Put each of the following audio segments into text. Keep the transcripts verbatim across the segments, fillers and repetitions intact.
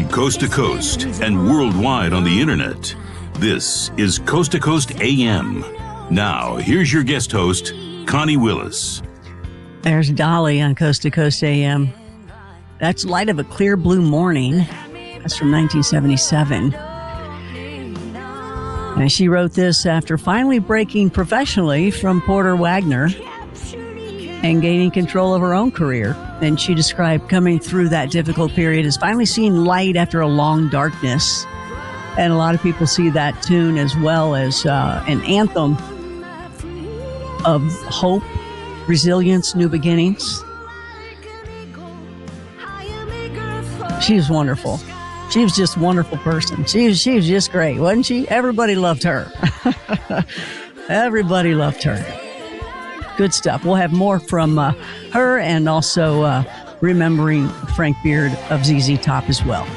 coast to coast and worldwide on the internet, this is Coast to Coast A M. Now, here's your guest host, Connie Willis. There's Dolly on Coast to Coast A M. That's Light of a Clear Blue Morning. That's from nineteen seventy-seven. And she wrote this after finally breaking professionally from Porter Wagoner and gaining control of her own career. And she described coming through that difficult period as finally seeing light after a long darkness. And a lot of people see that tune as well as uh, an anthem of hope, resilience, new beginnings. She was wonderful. She was just a wonderful person. She was, she was just great, wasn't she? Everybody loved her. Everybody loved her. Good stuff. We'll have more from uh, her and also uh, remembering Frank Beard of Z Z Top as well.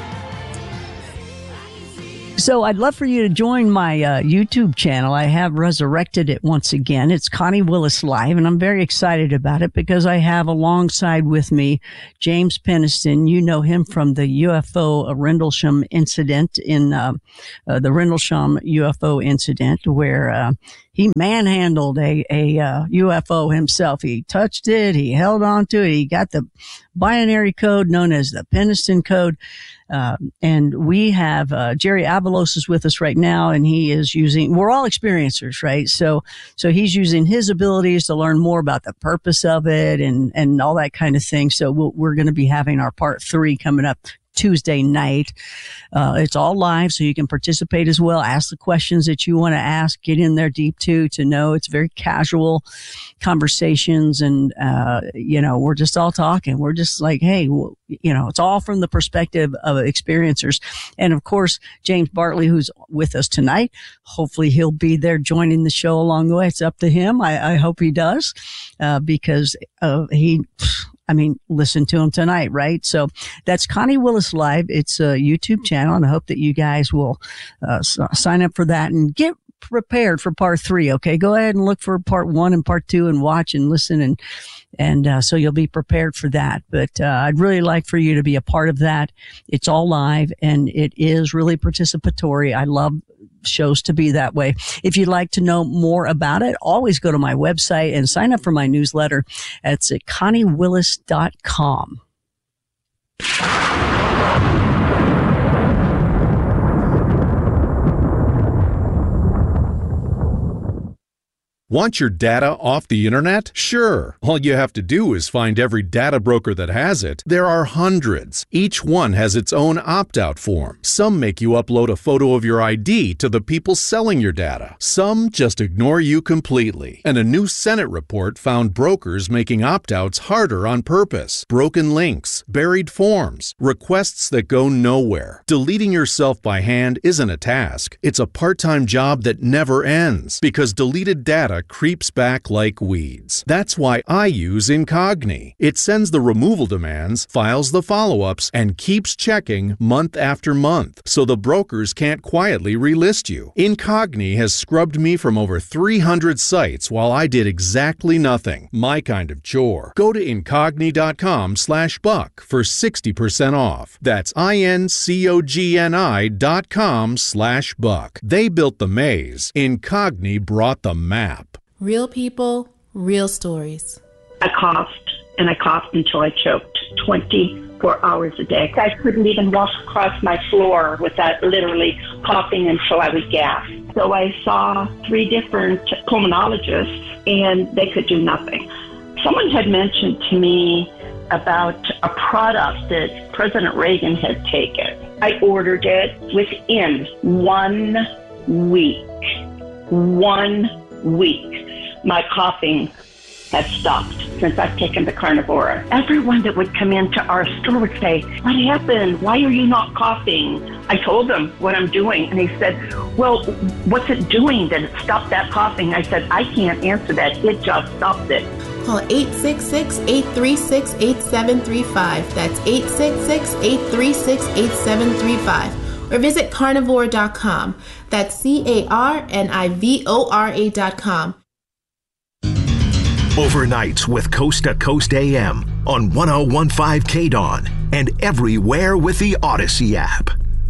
So I'd love for you to join my uh, YouTube channel. I have resurrected it once again. It's Connie Willis Live, and I'm very excited about it because I have alongside with me James Penniston. You know him from the U F O Rendlesham incident in uh, uh, the Rendlesham U F O incident where uh, he manhandled a, a uh, U F O himself. He touched it. He held on to it. He got the binary code known as the Penniston code. Uh, and we have, uh, Jerry Avalos is with us right now, and he is using, we're all experiencers, right? So, so he's using his abilities to learn more about the purpose of it and, and all that kind of thing. So we'll, we're going to be having our part three coming up Tuesday night. Uh, it's all live, so you can participate as well. Ask the questions that you want to ask. Get in there deep too to know. It's very casual conversations, and uh, you know, we're just all talking. We're just like, hey, well, you know, it's all from the perspective of experiencers. And of course, James Bartley, who's with us tonight, hopefully he'll be there joining the show along the way. It's up to him. I, I hope he does, uh, because uh, he. I mean, listen to him tonight, right? So that's Connie Willis Live. It's a YouTube channel, and I hope that you guys will uh, s- sign up for that and get prepared for part three. Okay, go ahead and look for part one and part two and watch and listen, and and uh, so you'll be prepared for that. But uh, I'd really like for you to be a part of that. It's all live, and it is really participatory. I love shows to be that way. If you'd like to know more about it, always go to my website and sign up for my newsletter. It's at connie willis dot com. Want your data off the internet? Sure. All you have to do is find every data broker that has it. There are hundreds. Each one has its own opt-out form. Some make you upload a photo of your I D to the people selling your data. Some just ignore you completely. And a new Senate report found brokers making opt-outs harder on purpose. Broken links, buried forms, requests that go nowhere. Deleting yourself by hand isn't a task. It's a part-time job that never ends because deleted data creeps back like weeds. That's why I use Incogni. It sends the removal demands, files the follow-ups, and keeps checking month after month, so the brokers can't quietly relist you. Incogni has scrubbed me from over three hundred sites while I did exactly nothing. My kind of chore. Go to Incogni.com slash buck for sixty percent off. That's I-N-C-O-G-N-I dot com slash buck. They built the maze. Incogni brought the map. Real people, real stories. I coughed, and I coughed until I choked twenty-four hours a day. I couldn't even walk across my floor without literally coughing until I would gasp. So I saw three different pulmonologists, and they could do nothing. Someone had mentioned to me about a product that President Reagan had taken. I ordered it within one week. One week. My coughing had stopped since I've taken the Carnivora. Everyone that would come into our store would say, what happened? Why are you not coughing? I told them what I'm doing, and he said, well, what's it doing that it stopped that coughing? I said, I can't answer that. It just stopped it. Call eight six six, eight three six, eight seven three five. That's eight six six, eight three six, eight seven three five. Or visit carnivore dot com. That's C A R N I V O R A dot com. Overnights with Coast to Coast A M on one oh one point five K D O N and everywhere with the Odyssey app.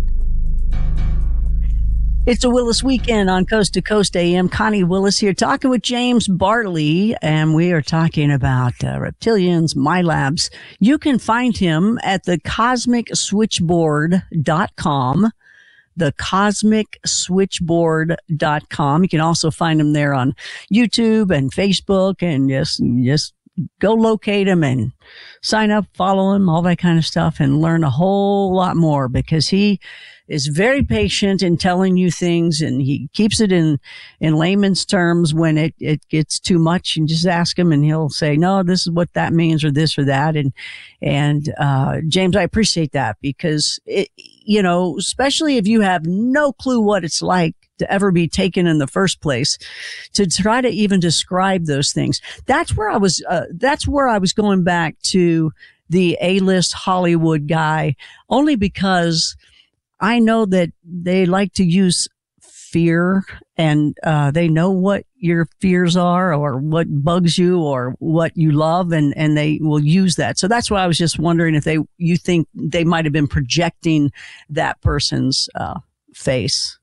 It's a Willis weekend on Coast to Coast A M. Connie Willis here talking with James Bartley, and we are talking about uh, reptilians, MyLabs. You can find him at the cosmic switchboard dot com. the cosmic switchboard dot com. You can also find him there on YouTube and Facebook, and just, just go locate him and sign up, follow him, all that kind of stuff, and learn a whole lot more, because he is very patient in telling you things, and he keeps it in, in layman's terms. When it, it gets too much, and just ask him and he'll say, no, this is what that means, or this or that. And, and, uh, James, I appreciate that, because it, you know, especially if you have no clue what it's like to ever be taken in the first place, to try to even describe those things. That's where I was, uh, that's where I was going back to the A-list Hollywood guy, only because I know that they like to use fear, and uh, they know what your fears are, or what bugs you, or what you love, and, and they will use that. So that's why I was just wondering if they, you think they might have been projecting that person's uh, face.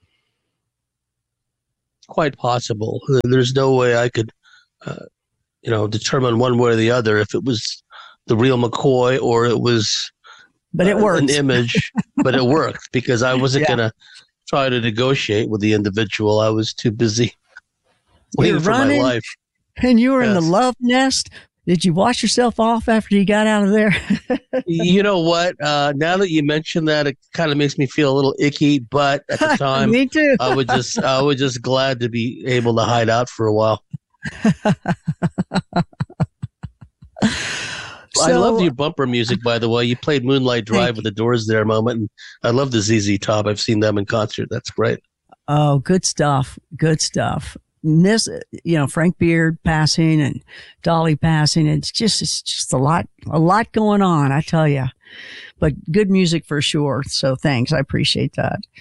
Quite possible. There's no way I could, uh, you know, determine one way or the other if it was the real McCoy or it was But it worked. An image, but it worked, because I wasn't Yeah. going to try to negotiate with the individual. I was too busy waiting for my running, life. And you were in the Yes. love nest. Did you wash yourself off after you got out of there? You know what? Uh, now that you mention that, it kind of makes me feel a little icky. But at the time, Me too. I was just, I was just glad to be able to hide out for a while. I So- loved your bumper music, by the way. You played Moonlight Drive Thank with the Doors there a moment, and I love the Z Z Top. I've seen them in concert. That's great. Oh, good stuff. Good stuff. Miss, you know, Frank Beard passing and Dolly passing. It's just, it's just a lot, a lot going on, I tell you. But good music for sure. So thanks. I appreciate that.